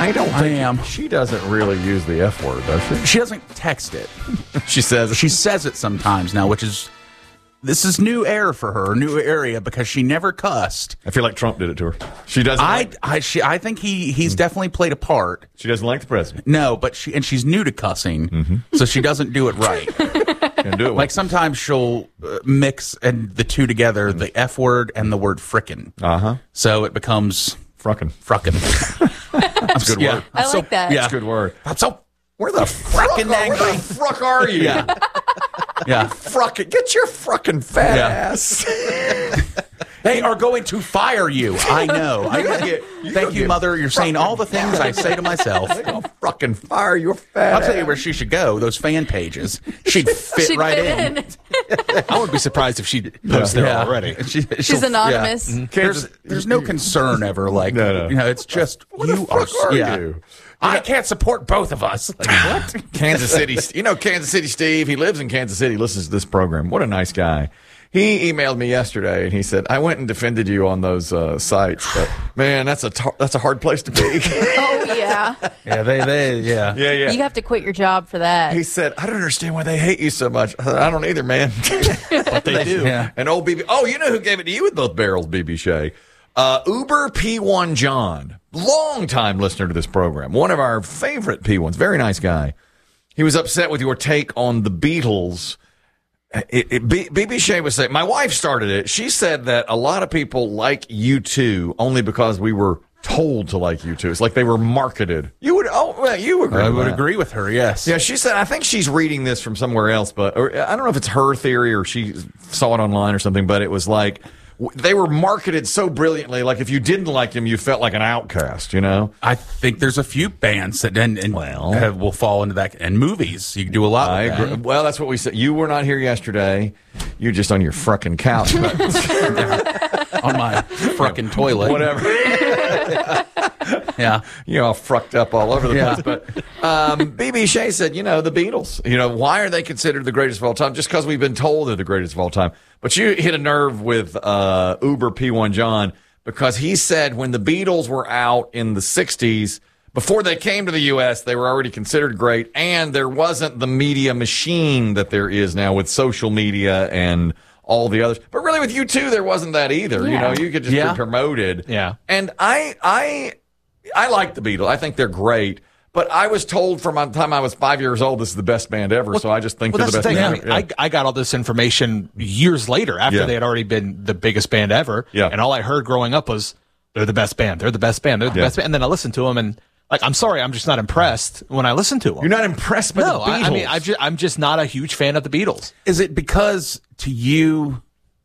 I don't think she doesn't really use the F word, does she? She doesn't text it. She says it sometimes now, which is this is new air for her, new area because she never cussed. I feel like Trump did it to her. She doesn't. I think he's definitely played a part. She doesn't like the president. No, but she's new to cussing, so she doesn't do it right. Do it like sometimes she'll mix the two together, the F word and the word frickin'. So it becomes fruckin'. That's a good word. I like that. That's a good word. Where the frickin' fruck are you? Yeah. Fruckin', get your fruckin' fat ass. They are going to fire you. I know. Thank you, Mother. You're saying all the things I say to myself. They're going to fucking fire your fat I'll tell you where she should go. Those fan pages. She'd fit right in. I wouldn't be surprised if she posts there already. She's anonymous. Yeah. There's no concern ever. Like, no. It's just you are you. I can't support both of us. Like, what? Kansas City. Kansas City Steve. He lives in Kansas City. Listens to this program. What a nice guy. He emailed me yesterday and he said, "I went and defended you on those sites, but man, that's a hard place to be." Oh yeah. Yeah. You have to quit your job for that. He said, "I don't understand why they hate you so much." I said, "I don't either, man." But they do. Yeah. And old BB. Oh, you know who gave it to you with those barrels, BB Shea? Uber P1 John, long-time listener to this program, one of our favorite P1s, very nice guy. He was upset with your take on the Beatles. BB Shea was saying, my wife started it. She said that a lot of people like U2 only because we were told to like U2. It's like they were marketed. You would agree. I would agree with her. Yes. Yeah, she said, I think she's reading this from somewhere else, I don't know if it's her theory or she saw it online or something, but it was like they were marketed so brilliantly. Like if you didn't like them, you felt like an outcast, I think there's a few bands that will fall into that. And movies, you can do a lot with agree. that. Well, that's what we said. You were not here yesterday. You're just on your frickin' couch. On my frickin' toilet. Whatever. Yeah. You're all frucked up all over the place. But BB Shea said, the Beatles, why are they considered the greatest of all time? Just because we've been told they're the greatest of all time. But you hit a nerve with Uber P1 John because he said when the Beatles were out in the 60s, before they came to the U.S., they were already considered great, and there wasn't the media machine that there is now with social media and all the others. But really with U2, there wasn't that either. Yeah. You could just be promoted. Yeah. And I like the Beatles. I think they're great. But I was told from the time I was 5 years old, this is the best band ever. So I just think they're the best band ever. I got all this information years later after they had already been the biggest band ever. Yeah. And all I heard growing up was, they're the best band. They're the best band. They're the best band. And then I listened to them and, I'm sorry, I'm just not impressed when I listen to them. You're not impressed by the Beatles? I'm just not a huge fan of the Beatles. Is it because to you,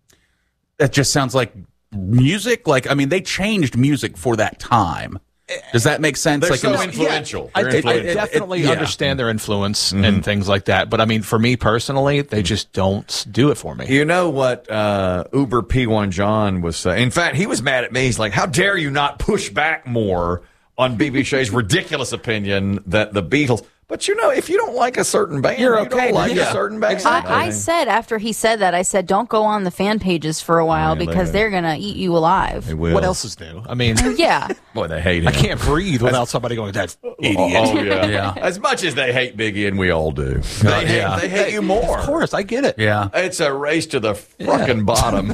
it just sounds like music? They changed music for that time. Does that make sense? They're so influential. I definitely understand their influence and things like that. But for me personally, they just don't do it for me. You know what Uber P1 John was saying? In fact, he was mad at me. He's like, how dare you not push back more on BB Shea's ridiculous opinion that the Beatles... But if you don't like a certain band, you're okay. You don't like a certain band. I said after he said that, I said, don't go on the fan pages for a while because they're going to eat you alive. They will. What else is new? Yeah. Boy, they hate him. I can't breathe without somebody going, that idiot. Oh, yeah. As much as they hate Biggie, and we all do. They hate you more. Of course, I get it. Yeah. It's a race to the fucking bottom.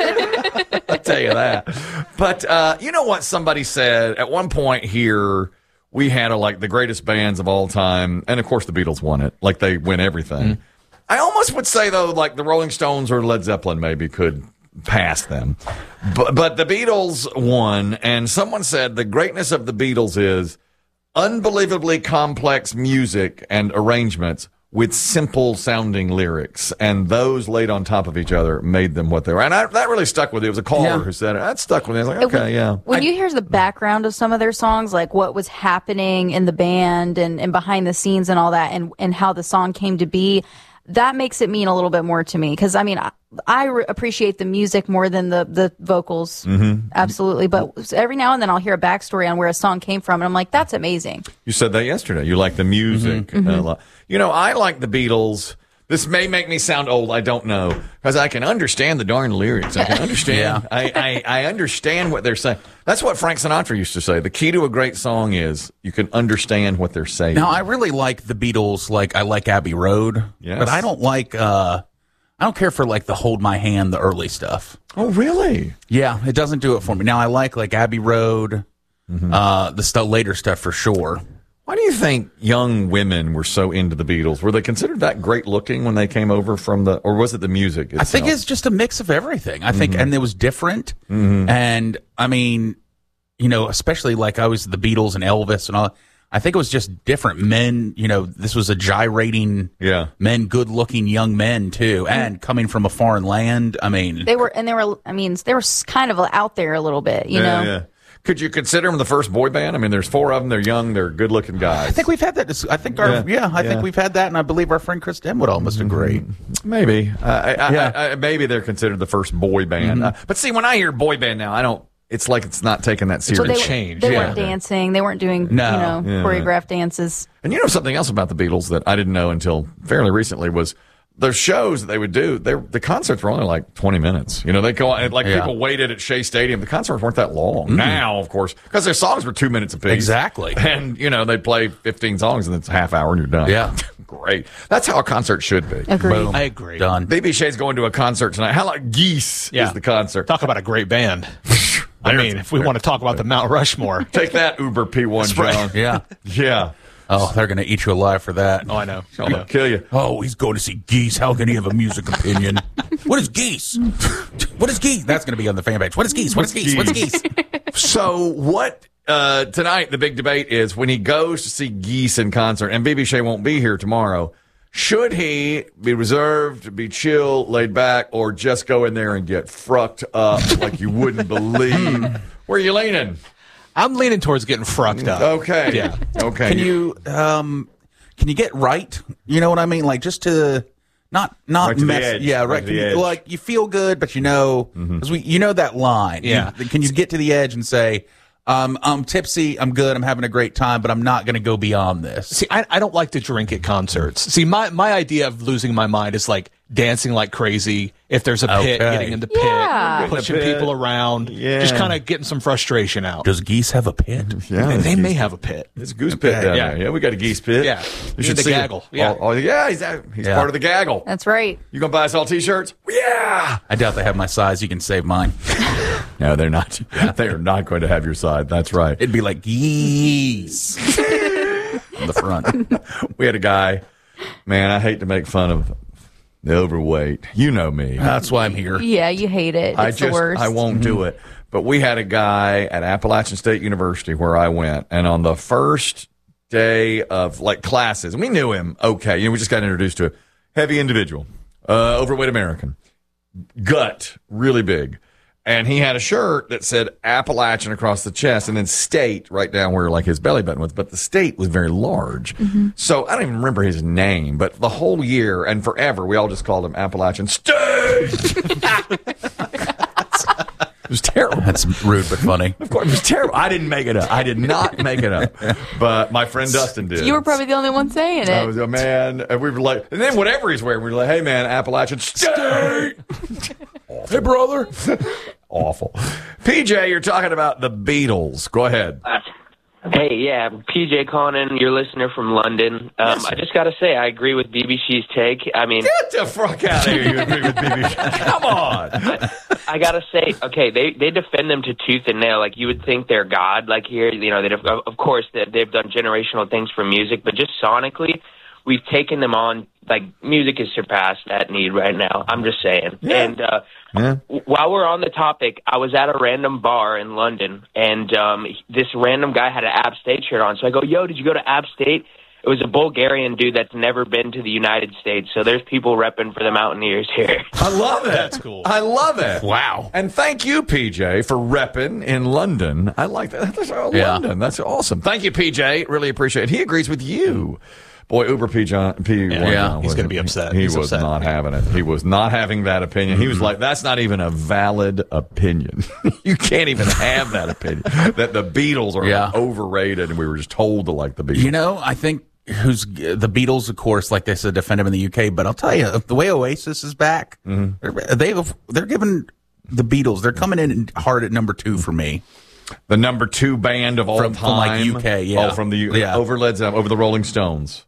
I'll tell you that. But you know what somebody said? At one point here, we had the greatest bands of all time. And, of course, the Beatles won it. They win everything. I almost would say, though, the Rolling Stones or Led Zeppelin maybe could pass them. But the Beatles won. And someone said the greatness of the Beatles is unbelievably complex music and arrangements with simple-sounding lyrics, and those laid on top of each other made them what they were. And that really stuck with me. It was a caller who said it. That stuck with me. I was like, okay, yeah. When you hear the background of some of their songs, like what was happening in the band and behind the scenes and all that, and how the song came to be, that makes it mean a little bit more to me. Because, I appreciate the music more than the vocals. Mm-hmm. Absolutely. But every now and then I'll hear a backstory on where a song came from, and I'm like, that's amazing. You said that yesterday. You like the music a lot. I like the Beatles. This may make me sound old. I don't know, because I can understand the darn lyrics. I can understand. I understand what they're saying. That's what Frank Sinatra used to say. The key to a great song is you can understand what they're saying. Now, I really like the Beatles. Like, I like Abbey Road, Yes. but I don't like. I don't care for like the Hold My Hand, the early stuff. Oh, really? Yeah, it doesn't do it for me. Now, I like Abbey Road, the later stuff for sure. Why do you think young women were so into the Beatles? Were they considered that great looking when they came over from or was it the music itself? I think it's just a mix of everything. I think, and it was different. And I mean, especially like I was the Beatles and Elvis and all. I think it was just different men. This was a gyrating, men, good looking young men too, and coming from a foreign land. I mean, they were kind of out there a little bit, you know. Yeah. Could you consider them the first boy band? I mean, there's 4 of them. They're young. They're good-looking guys. I think we've had that. I think think we've had that, and I believe our friend Chris Dem would almost agree. Maybe. Maybe they're considered the first boy band. But see, when I hear boy band now, I don't. It's like it's not taking that serious. They weren't dancing. They weren't doing choreographed dances. And something else about the Beatles that I didn't know until fairly recently was the shows that they would do. The concerts were only like 20 minutes. They go on, people waited at Shea Stadium. The concerts weren't that long. Now, of course, because their songs were 2 minutes apiece. Exactly. And they'd play 15 songs and it's a half hour and you're done. Yeah. Great. That's how a concert should be. Agreed. Boom. I agree. Done. BB Shea's going to a concert tonight. How like Geese is the concert? Talk about a great band. I mean, if we want to talk about the Mount Rushmore. Take that, Uber P1, John. Yeah. Yeah. Oh, they're going to eat you alive for that. Oh, I know. I'm going to kill you. Oh, he's going to see Geese. How can he have a music opinion? What is Geese? What is Geese? That's going to be on the fan page. What is Geese? What is Geese? What's Geese? So what tonight the big debate is when he goes to see Geese in concert, and BB Shea won't be here tomorrow, should he be reserved, be chill, laid back, or just go in there and get frucked up like you wouldn't believe? Where are you leaning? I'm leaning towards getting frucked up. Okay. Yeah. Okay. Can you get right? You know what I mean? Like just to not right to mess. the edge. Yeah, right. To the edge. Like you feel good, but because that line. Yeah. Can you get to the edge and say, I'm tipsy, I'm good, I'm having a great time, but I'm not going to go beyond this. See, I don't like to drink at concerts. See, my idea of losing my mind is like dancing like crazy. If there's a pit, getting in the pit, pushing people around, just kind of getting some frustration out. Does Geese have a pit? Yeah, They may have a pit. It's a goose pit down there. Yeah, we got a geese pit. Yeah. You should the see gaggle. It. Yeah. He's part of the gaggle. That's right. You gonna buy us all T-shirts? Yeah. I doubt they have my size. You can save mine. No, they're not. They are not going to have your side. That's right. It'd be like Geese on the front. We had a guy. Man, I hate to make fun of the overweight. You know me. That's why I'm here. Yeah, you hate it. It's the worst. I won't do it. But we had a guy at Appalachian State University where I went, and on the first day of classes, and we knew him okay. We just got introduced to him. Heavy individual, overweight American, gut really big. And he had a shirt that said Appalachian across the chest and then state right down where his belly button was. But the state was very large. So I don't even remember his name. But the whole year and forever, we all just called him Appalachian State. It was terrible. That's rude but funny. Of course, it was terrible. I didn't make it up. I did not make it up. But my friend Dustin did. You were probably the only one saying it. I was a man. And we were like, and then whatever he's wearing, we were like, hey, man, Appalachian State. Hey, brother. Awful. PJ, you're talking about the Beatles. Go ahead. Hey, yeah, PJ calling in, your listener from London. I just got to say, I agree with BBC's take. I mean, get the fuck out of here. You agree with BBC? Come on. I got to say, okay, they defend them to tooth and nail. Like, you would think they're God. Like, here, of course, they've done generational things for music, but just sonically, we've taken them on. Like, music has surpassed that need right now. I'm just saying. Yeah. And while we're on the topic, I was at a random bar in London, and this random guy had an App State shirt on. So I go, yo, did you go to App State? It was a Bulgarian dude that's never been to the United States. So there's people repping for the Mountaineers here. I love it. That's cool. I love it. Wow. And thank you, PJ, for repping in London. I like that. That's London. That's awesome. Thank you, PJ. Really appreciate it. He agrees with you. Boy, Uber P. he's going to be upset. He was not having it. He was not having that opinion. He was like, that's not even a valid opinion. You can't even have that opinion, that the Beatles are overrated and we were just told to like the Beatles. I think who's the Beatles, of course, like they said, defend them in the UK. But I'll tell you, the way Oasis is back, they're giving the Beatles. They're coming in hard at number 2 for me. The number 2 band of all time, from like UK, yeah. Oh, from the over Led Zeppelin, over the Rolling Stones.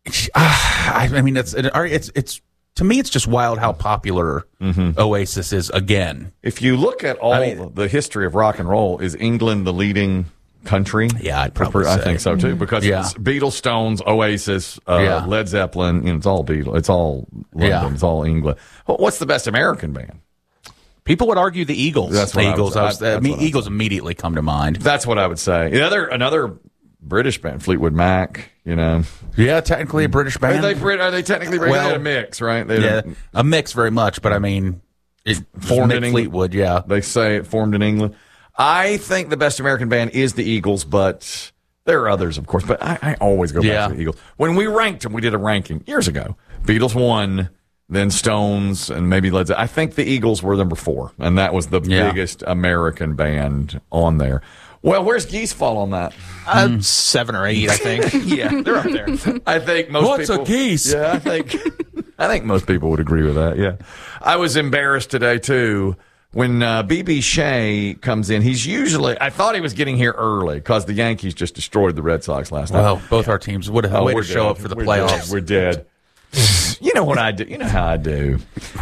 I mean, it's to me, it's just wild how popular Oasis is again. If you look at all the history of rock and roll, is England the leading country? Yeah, I'd probably say. I think so too, because it's Beatles, Stones, Oasis, Led Zeppelin. It's all Beatles. It's all London. It's all England. What's the best American band? People would argue the Eagles. That's what Eagles immediately come to mind. That's what I would say. Another British band, Fleetwood Mac. Yeah, technically a British band. Are they technically British? Well, a mix, right? A mix, very much. But I mean, it formed in England. Fleetwood. Yeah, they say it formed in England. I think the best American band is the Eagles, but there are others, of course. But I always go back to the Eagles. When we ranked them, we did a ranking years ago. Beatles 1, then Stones, and maybe Led Zeppelin. I think the Eagles were number 4, and that was the biggest American band on there. Well, where's Geese fall on that? 7 or 8, I think. Yeah, they're up there. I think most people. What's a geese? Yeah, I think most people would agree with that. Yeah, I was embarrassed today too when B.B. Shea comes in. He's usually. I thought he was getting here early because the Yankees just destroyed the Red Sox last night. Well, both our teams would have way to show up for the playoffs. We're dead. You know what I do? You know how I do.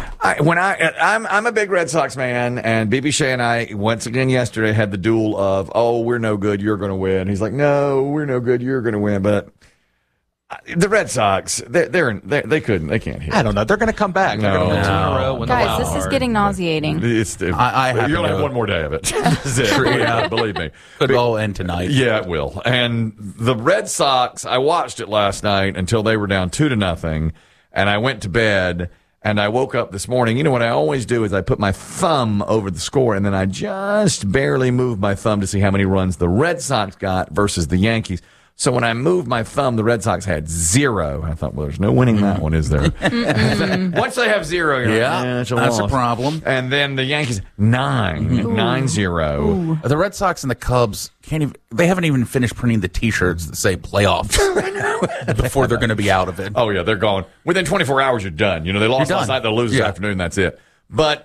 I'm a big Red Sox man, and B.B. Shea and I once again yesterday had the duel of, we're no good, you're going to win. He's like, no, we're no good, you're going to win. But the Red Sox, they can't hit. I don't know. They're going to come back. They're going to win 2 in a row. Guys, this is getting nauseating. You'll have one more day of it. This is it. True, yeah. Believe me. Could all end tonight. Yeah, it will. And the Red Sox, I watched it last night until they were down 2-0, and I went to bed. And I woke up this morning. You know what I always do is I put my thumb over the score, and then I just barely move my thumb to see how many runs the Red Sox got versus the Yankees. So when I moved my thumb, the Red Sox had 0. I thought, well, there's no winning that one, is there? Once they have 0, you're like, that's a problem. And then the Yankees, 9-0. The Red Sox and the Cubs they haven't even finished printing the T-shirts that say playoffs before they're going to be out of it. Oh, yeah, they're gone. Within 24 hours, you're done. They lost last night, they'll lose this afternoon, that's it. But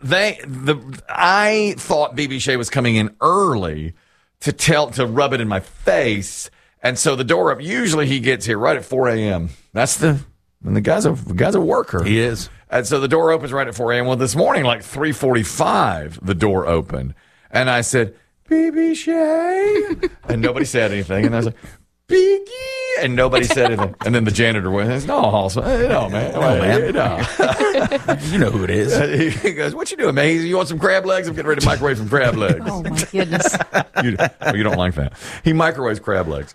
I thought B.B. Shea was coming in early to rub it in my face. And so the door up, usually he gets here right at 4 a.m. And the guy's a worker. He is. And so the door opens right at 4 a.m. Well, this morning, like 3:45, the door opened. And I said, B.B. Shea? And nobody said anything. And I was like, Biggie? And nobody said anything. And then the janitor went, no, man. No. You know who it is. He goes, what you doing, man? You want some crab legs? I'm getting ready to microwave some crab legs. Oh, my goodness. You don't like that. He microwaves crab legs.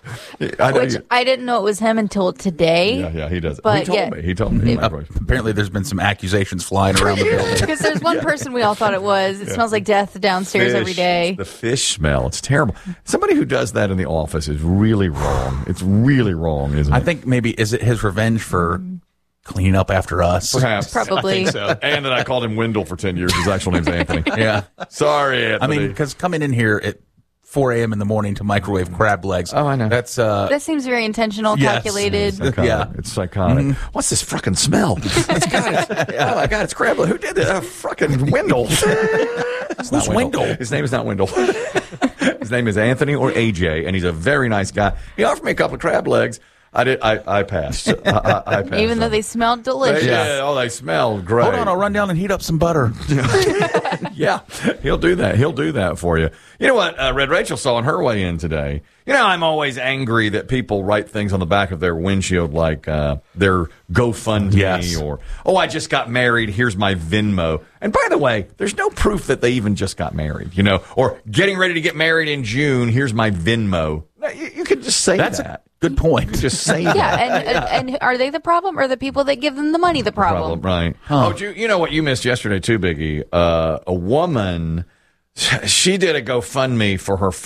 I didn't know it was him until today. Yeah, he does. But He told me. Apparently there's been some accusations flying around the building. Because there's one person we all thought it was. It smells like death downstairs every day. The fish smell. It's terrible. Somebody who does that in the office is really wrong. It's really wrong, isn't it? I think maybe, is it his revenge for cleaning up after us? Perhaps. Probably. I think so. And that I called him Wendell for 10 years. His actual name's Anthony. Yeah. Sorry, Anthony. I mean, because coming in here at 4 a.m. in the morning to microwave crab legs. Oh, I know. That seems very intentional, calculated. It's psychotic. What's this fucking smell? Oh, my God, it's crab legs. Who did that? Fucking Wendell. Who's Wendell? His name is not Wendell. His name is Anthony or AJ, and he's a very nice guy. He offered me a couple of crab legs. I passed. I passed. Even though they smelled delicious. They smell great. Hold on, I'll run down and heat up some butter. Yeah, he'll do that. He'll do that for you. You know what Red Rachel saw on her way in today? I'm always angry that people write things on the back of their windshield like their GoFundMe or, I just got married, here's my Venmo. And by the way, there's no proof that they even just got married, or getting ready to get married in June, here's my Venmo. You could just say That's that. A good point. Just say that. And are they the problem, or the people that give them the money the problem? Right. Huh. Oh, you know what you missed yesterday too, Biggie? A woman, she did a GoFundMe for her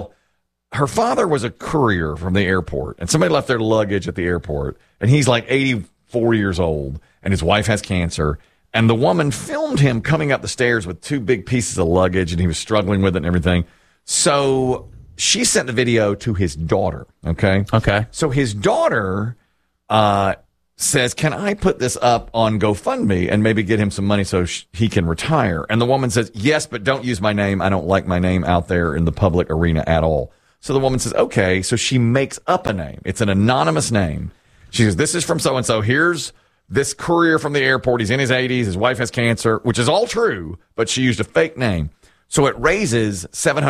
her father was a courier from the airport, and somebody left their luggage at the airport, and he's like 84 years old, and his wife has cancer, and the woman filmed him coming up the stairs with 2 big pieces of luggage, and he was struggling with it and everything. So she sent the video to his daughter. Okay. Okay. So his daughter says, "Can I put this up on GoFundMe and maybe get him some money so he can retire?" And the woman says, "Yes, but don't use my name. I don't like my name out there in the public arena at all." So the woman says, "Okay." So she makes up a name. It's an anonymous name. She says, "This is from so-and-so. Here's this courier from the airport. He's in his 80s. His wife has cancer," which is all true, but she used a fake name. So it raises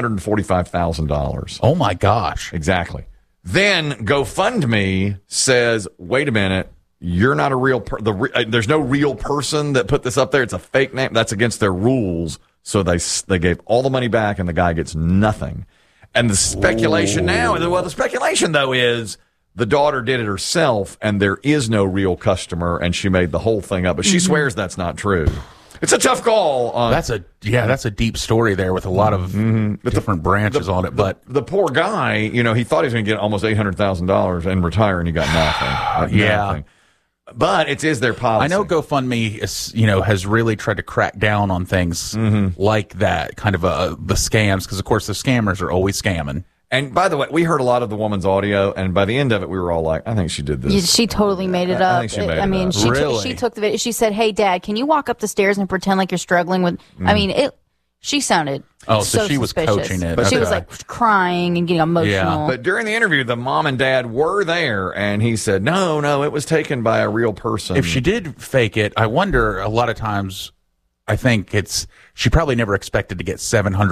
$745,000. Oh, my gosh. Exactly. Then GoFundMe says, "Wait a minute. You're not a real there's no real person that put this up there. It's a fake name. That's against their rules." So they gave all the money back and the guy gets nothing. And the speculation the speculation though is the daughter did it herself and there is no real customer and she made the whole thing up, but she swears that's not true. It's a tough call. That's a deep story there with a lot of different branches on it. But the poor guy, he thought he was going to get almost $800,000 and retire, and he got nothing. Nothing. But it is their policy. I know GoFundMe is, has really tried to crack down on things like that, kind of the scams, because of course the scammers are always scamming. And by the way, we heard a lot of the woman's audio, and by the end of it, we were all like, "I think she did this." She totally made it up. I think she made it up. She took the video. She said, "Hey, Dad, can you walk up the stairs and pretend like you're struggling with?" I mean, she sounded. Oh, so she was suspicious. coaching it. But she Okay. was like crying and getting emotional. Yeah. But during the interview, the mom and dad were there, and he said, "No, it was taken by a real person." If she did fake it, I wonder a lot of times. I think she probably never expected to get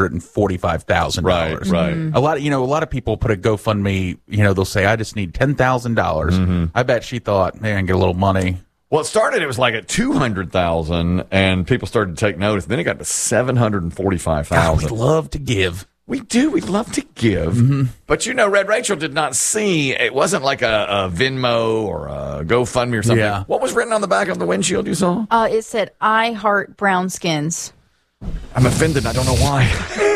$745,000. Right. A lot of people put a GoFundMe. They'll say, "I just need $10,000." I bet she thought, "Man, I can get a little money." Well, it was like at 200,000, and people started to take notice. Then it got to 745,000. We love to give. We do. We'd love to give. But Red Rachel did not see. It wasn't like a Venmo or a GoFundMe or something. Yeah. What was written on the back of the windshield you saw? It said, "I heart brown skins." I'm offended. I don't know why.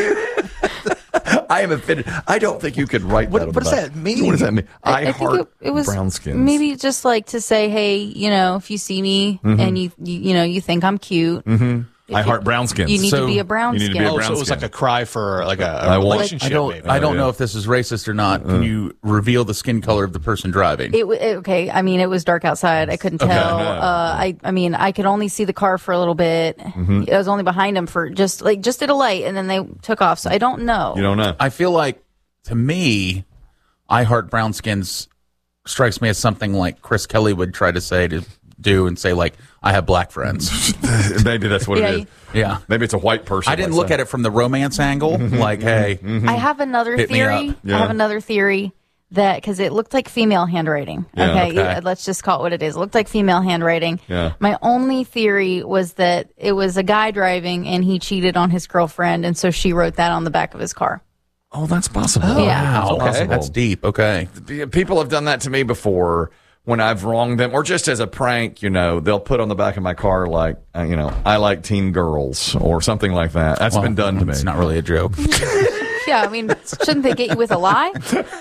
I am offended. I don't think you could write that on the What does back. that mean? What does that mean? I think heart it was brown skins. maybe just like to say, "Hey, if you see me and you think I'm cute, I heart brown skins. you need to be a brown you need to skin." be a Oh, brown so it was skin. like a cry for like a I want- relationship. maybe. I don't yeah. know if this is racist or not. Can you reveal the skin color of the person driving? Okay. I mean, it was dark outside. I couldn't tell. I could only see the car for a little bit. I was only behind him for just at a light, and then they took off. So I don't know. You don't know. I feel like, to me, I heart brown skins strikes me as something like Chris Kelly would try to do and say, like, "I have black friends." Maybe that's what it is. Yeah. Maybe it's a white person. I didn't look at it from the romance angle. Like, hey, I have another Hit me theory. up. Yeah. I have another theory that because it looked like female handwriting. Yeah, okay. Let's just call it what it is. It looked like female handwriting. Yeah. My only theory was that it was a guy driving and he cheated on his girlfriend, and so she wrote that on the back of his car. Oh, that's possible. Yeah. wow, okay, possible. that's deep. Okay. People have done that to me before when I've wronged them, or just as a prank. They'll put on the back of my car like, "I like teen girls" or something like that. That's been done to me. It's not really a joke. Yeah, I mean, shouldn't they get you with a lie?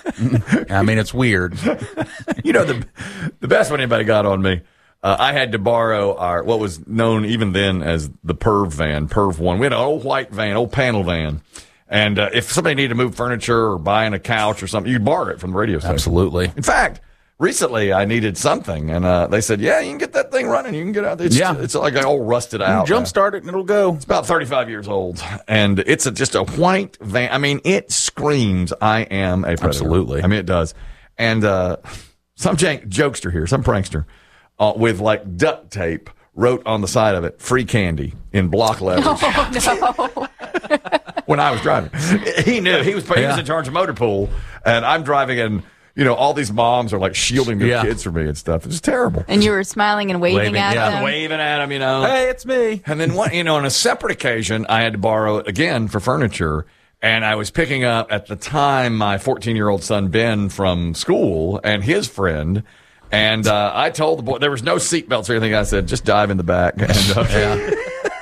I mean, it's weird. The best one anybody got on me. I had to borrow what was known even then as the Perv van, Perv 1. We had an old white van, old panel van. And if somebody needed to move furniture or buying a couch or something, you'd borrow it from the radio station. Absolutely. In fact, recently I needed something, and they said, "Yeah, you can get that thing running. You can get out." It's like all rusted out. Jumpstart it and it'll go. It's about 35 years old, and it's just a white van. I mean, it screams, "I am a predator." Absolutely. I mean, it does. And some jokester here, some prankster, with like duct tape wrote on the side of it, "Free candy" in block letters. Oh, no. When I was driving, he knew he was in charge of motor pool, and I'm driving, and all these moms are like shielding their kids from me and stuff. It's terrible. And you were smiling and waving at them. Waving at them, Hey, it's me. And then on a separate occasion, I had to borrow it again for furniture. And I was picking up at the time my 14-year-old son Ben from school and his friend. And I told the boy there was no seatbelts or anything. I said, "Just dive in the back." And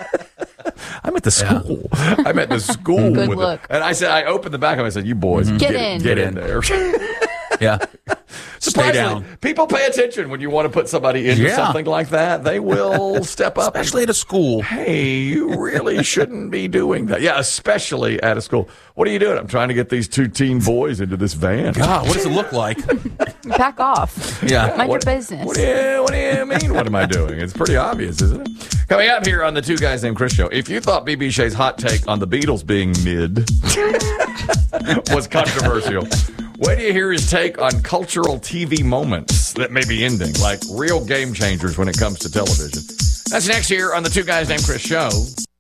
I'm at the school. I'm at the school. Good with look. it. And I opened the back of it. I said, "You boys, Get in. Get in there." Yeah. Surprisingly, people pay attention when you want to put somebody into something like that. They will step up. Especially at a school. Hey, you really shouldn't be doing that. Yeah, especially at a school. What are you doing? I'm trying to get these 2 teen boys into this van. God, what does it look like? Back off. Yeah. Mind your business. What do you mean, what am I doing? It's pretty obvious, isn't it? Coming up here on the Two Guys Named Chris show, if you thought BB Shea's hot take on the Beatles being mid was controversial, wait till you hear his take on cultural TV moments that may be ending, like real game changers when it comes to television. That's next here on the Two Guys Named Chris show.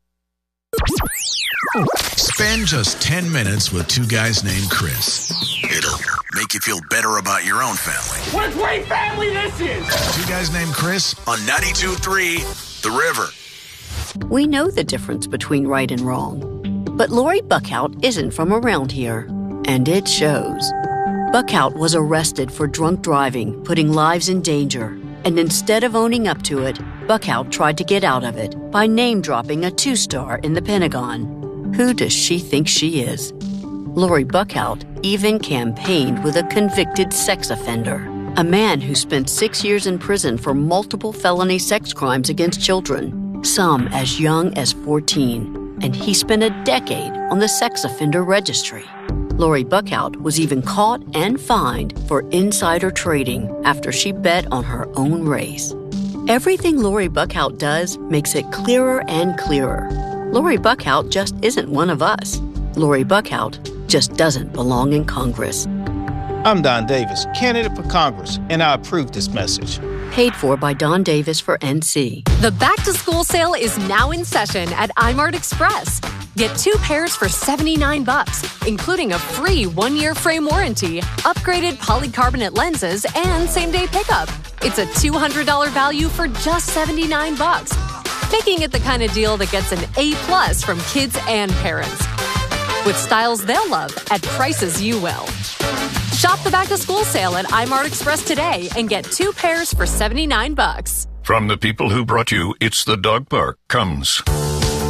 Spend just 10 minutes with Two Guys Named Chris. It'll make you feel better about your own family. What a great family this is! Two Guys Named Chris on 92.3 The River. We know the difference between right and wrong. But Lori Buckhout isn't from around here, and it shows. Buckhout was arrested for drunk driving, putting lives in danger. And instead of owning up to it, Buckhout tried to get out of it by name-dropping a 2-star in the Pentagon. Who does she think she is? Lori Buckhout even campaigned with a convicted sex offender, a man who spent 6 years in prison for multiple felony sex crimes against children, some as young as 14, and he spent a decade on the sex offender registry. Lori Buckhout was even caught and fined for insider trading after she bet on her own race. Everything Lori Buckhout does makes it clearer and clearer. Lori Buckhout just isn't one of us. Lori Buckhout just doesn't belong in Congress. I'm Don Davis, candidate for Congress, and I approve this message. Paid for by Don Davis for NC. The back-to-school sale is now in session at iMart Express. Get 2 pairs for $79, including a free 1-year frame warranty, upgraded polycarbonate lenses, and same-day pickup. It's a $200 value for just $79, making it the kind of deal that gets an A+ from kids and parents. With styles they'll love at prices you will. Shop the back-to-school sale at iMart Express today and get 2 pairs for $79. From the people who brought you It's the Dog Park comes